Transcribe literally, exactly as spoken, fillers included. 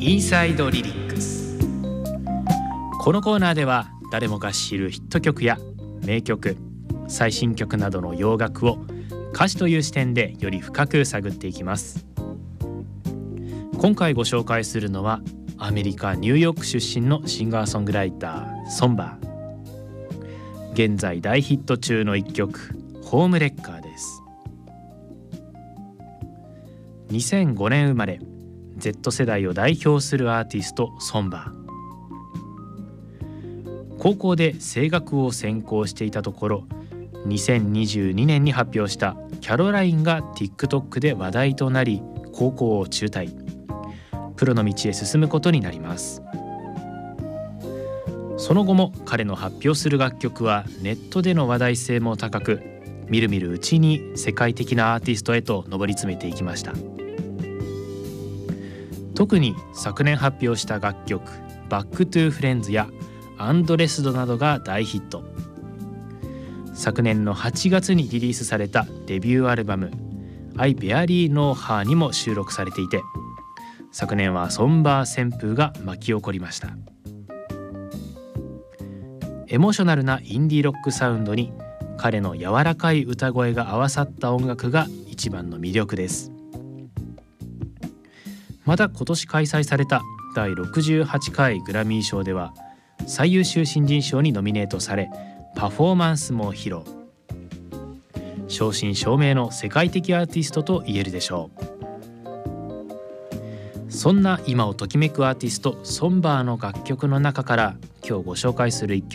インサイドリリックス。このコーナーでは誰もが知るヒット曲や名曲、最新曲などの洋楽を歌詞という視点でより深く探っていきます。今回ご紹介するのはアメリカ・ニューヨーク出身のシンガーソングライターソンバー。現在大ヒット中の一曲ホームレッカーです。にせんごねん生まれ、 Z 世代を代表するアーティストソンバー。高校で声楽を専攻していたところ、にせんにじゅうにねんに発表したキャロラインが TikTok で話題となり、高校を中退、プロの道へ進むことになります。その後も彼の発表する楽曲はネットでの話題性も高く、みるみるうちに世界的なアーティストへと上り詰めていきました。特に昨年発表した楽曲バックトゥーフレンズやアンドレスドなどが大ヒット。昨年のはちがつにリリースされたデビューアルバム I Barely Know Her にも収録されていて、昨年はソンバー旋風が巻き起こりました。エモーショナルなインディーロックサウンドに彼の柔らかい歌声が合わさった音楽が一番の魅力です。また今年開催されただいろくじゅうはちかいグラミー賞では最優秀新人賞にノミネートされ、パフォーマンスも披露。正真正銘の世界的アーティストと言えるでしょう。そんな今をときめくアーティストソンバーの楽曲の中から今日ご紹介する一曲